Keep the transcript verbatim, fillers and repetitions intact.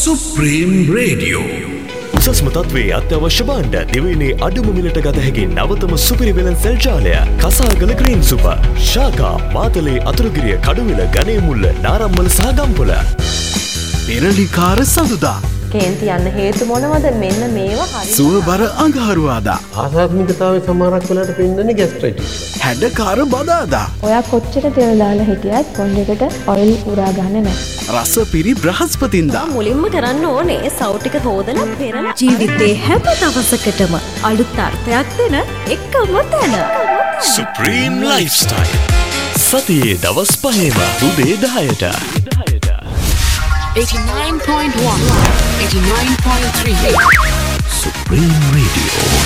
Supreme Radio. උසස්ම තත්ත්වයේ අත්‍යවශ්‍ය භාණ්ඩ දෙවෙනි අඩුම මිලට ගත හැකි නවතම සුපිරි වෙළඳසැල් ජාලය කසාගල ග්‍රීන් සුපර් ශාකා මාතලේ අතුරුගිරිය කඩුවිල ගණේමුල්ල නාරම්මල සහ ගම්පොළ පෙරලිකාර සඳුදා කේන්ති යන්න හේතු මොනවද මෙන්න මේවා හරි සුවබර අඟහරුවාදා ආසාත්මිකතාවය සමහරක් වෙලාවට පෙන්වන්නේ ગેස්ට්‍රයිටිස් හැඩකාර බදාදා ඔයා කොච්චර තෙල් දාලා හිටියත් කොණ්ඩෙකට ඔයිල් උරා ගන්න නැහැ රසපිරි බ්‍රහස්පතින්දා මුලින්ම කරන්න ඕනේ සව් ටික හොදලා පෙරලා ජීවිතේ හැම දවසකටම අලුත් අර්ථයක් දෙන එකම තැන Supreme Lifestyle සතියේ දවස් පහේම උදේ දහයට eighty-nine point one, eighty-nine point three Supreme Radio